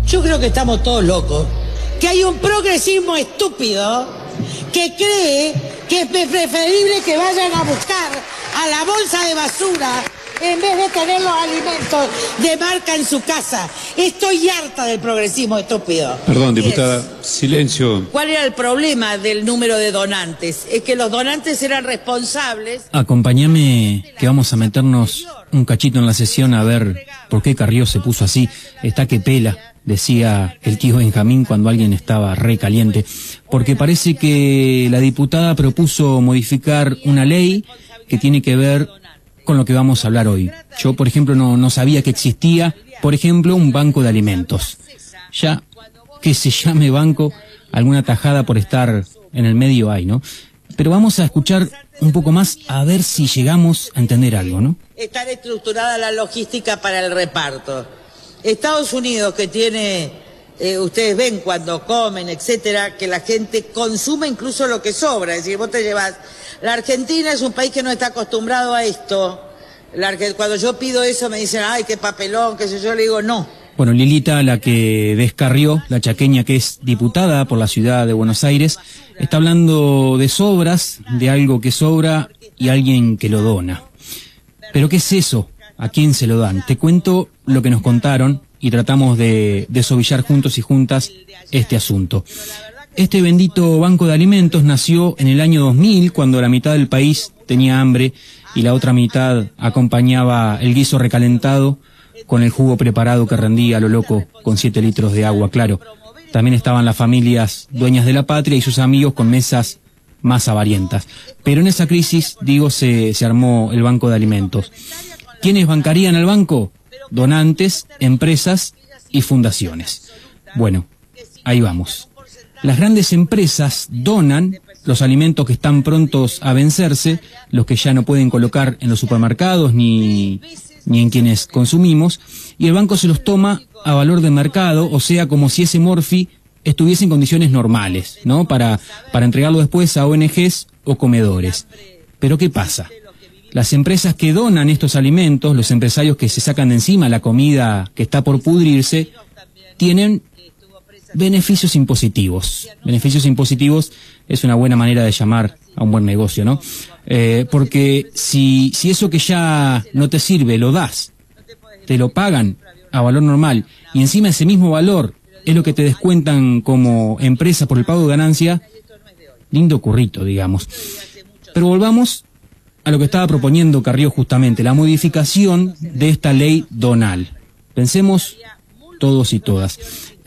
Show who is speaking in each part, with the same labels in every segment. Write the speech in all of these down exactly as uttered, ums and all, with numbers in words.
Speaker 1: Yo creo que estamos todos locos, que hay un progresismo estúpido que cree que es preferible que vayan a buscar a la bolsa de basura en vez de tener los alimentos de marca en su casa. Estoy harta del progresismo estúpido.
Speaker 2: Perdón, diputada, silencio.
Speaker 1: ¿Cuál era el problema del número de donantes? Es que los donantes eran responsables...
Speaker 3: Acompáñame, que vamos a meternos un cachito en la sesión a ver por qué Carrió se puso así. Está que pela, decía el tío Benjamín cuando alguien estaba re caliente. Porque parece que la diputada propuso modificar una ley que tiene que ver con lo que vamos a hablar hoy. Yo, por ejemplo, no, no sabía que existía, por ejemplo, un banco de alimentos. Ya que se llame banco, alguna tajada por estar en el medio hay, ¿no? Pero vamos a escuchar un poco más a ver si llegamos a entender algo, ¿no?
Speaker 1: Estar estructurada la logística para el reparto. Estados Unidos, que tiene, eh, ustedes ven cuando comen, etcétera, que la gente consume incluso lo que sobra, es decir, vos te llevas... La Argentina es un país que no está acostumbrado a esto. La, cuando yo pido eso me dicen, ay, qué papelón, qué sé yo, le digo, no.
Speaker 3: Bueno, Lilita, la que descarrió, la chaqueña que es diputada por la ciudad de Buenos Aires, está hablando de sobras, de algo que sobra y alguien que lo dona. ¿Pero qué es eso? ¿A quién se lo dan? Te cuento lo que nos contaron y tratamos de desovillar juntos y juntas este asunto. Este bendito banco de alimentos nació en el año dos mil, cuando la mitad del país tenía hambre y la otra mitad acompañaba el guiso recalentado con el jugo preparado que rendía a lo loco con siete litros de agua, claro. También estaban las familias dueñas de la patria y sus amigos con mesas más avarientas. Pero en esa crisis, digo, se, se armó el banco de alimentos. ¿Quiénes bancarían al banco? Donantes, empresas y fundaciones. Bueno, ahí vamos. Las grandes empresas donan los alimentos que están prontos a vencerse, los que ya no pueden colocar en los supermercados ni, ni en quienes consumimos, y el banco se los toma a valor de mercado, o sea, como si ese Morphy estuviese en condiciones normales, ¿no? Para, para entregarlo después a O N Ges o comedores. Pero ¿qué pasa? Las empresas que donan estos alimentos, los empresarios que se sacan de encima la comida que está por pudrirse, tienen beneficios impositivos. Beneficios impositivos es una buena manera de llamar a un buen negocio, ¿no? Eh, porque si, si eso que ya no te sirve lo das, te lo pagan a valor normal, y encima ese mismo valor es lo que te descuentan como empresa por el pago de ganancia, lindo currito, digamos. Pero volvamos a lo que estaba proponiendo Carrió justamente, la modificación de esta ley donal. Pensemos todos y todas.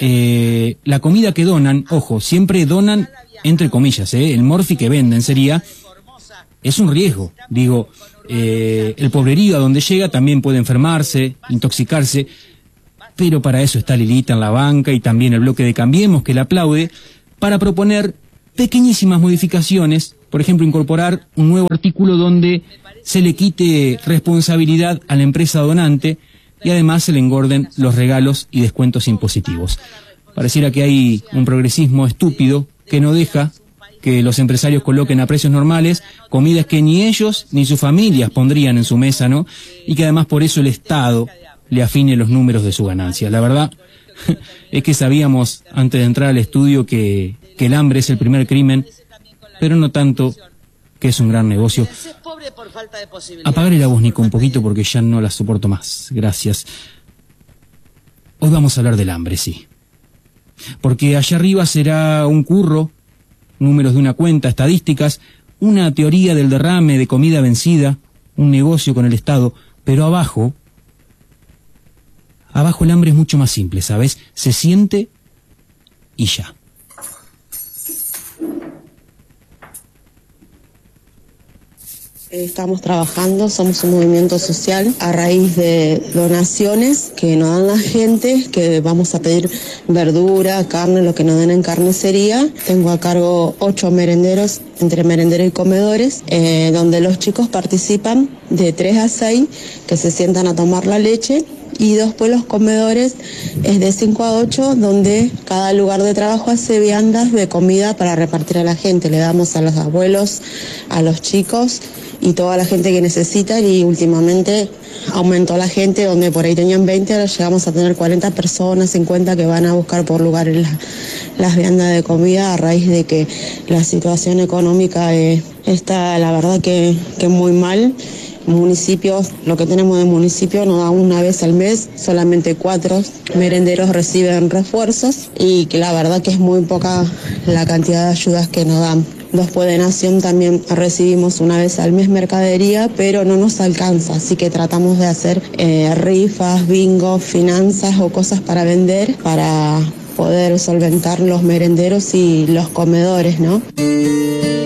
Speaker 3: Eh, la comida que donan, ojo, siempre donan entre comillas, ¿eh? El Morphy que venden sería, es un riesgo. Digo, eh, el pobrerío a donde llega también puede enfermarse, intoxicarse, pero para eso está Lilita en la banca y también el bloque de Cambiemos que la aplaude, para proponer pequeñísimas modificaciones, por ejemplo, incorporar un nuevo artículo donde se le quite responsabilidad a la empresa donante y además se le engorden los regalos y descuentos impositivos. Pareciera que hay un progresismo estúpido que no deja que los empresarios coloquen a precios normales comidas que ni ellos ni sus familias pondrían en su mesa, ¿no? Y que además por eso el Estado le afine los números de su ganancia. La verdad es que sabíamos antes de entrar al estudio que, que el hambre es el primer crimen, pero no tanto que es un gran negocio. Apagaré la voz, Nico, un poquito porque ya no la soporto más. Gracias. Hoy vamos a hablar del hambre, sí. Porque allá arriba será un curro, números de una cuenta, estadísticas, una teoría del derrame de comida vencida, un negocio con el Estado, pero abajo, abajo el hambre es mucho más simple, ¿sabes? Se siente y ya.
Speaker 4: Estamos trabajando, somos un movimiento social a raíz de donaciones que nos dan la gente, que vamos a pedir verdura, carne, lo que nos den en carnicería. Tengo a cargo ocho merenderos, entre merenderos y comedores, eh, donde los chicos participan de tres a seis, que se sientan a tomar la leche Y después los comedores es de cinco a ocho, donde cada lugar de trabajo hace viandas de comida para repartir a la gente. Le damos a los abuelos, a los chicos y toda la gente que necesita, y últimamente aumentó la gente, donde por ahí tenían veinte, ahora llegamos a tener cuarenta personas, cincuenta que van a buscar por lugares la, las viandas de comida, a raíz de que la situación económica eh, está, la verdad, que, que muy mal. Municipios, lo que tenemos de municipio nos da una vez al mes, solamente cuatro merenderos reciben refuerzos, y que la verdad que es muy poca la cantidad de ayudas que nos dan. Después de Nación también recibimos una vez al mes mercadería, pero no nos alcanza, así que tratamos de hacer eh, rifas, bingos, finanzas o cosas para vender, para poder solventar los merenderos y los comedores, ¿no?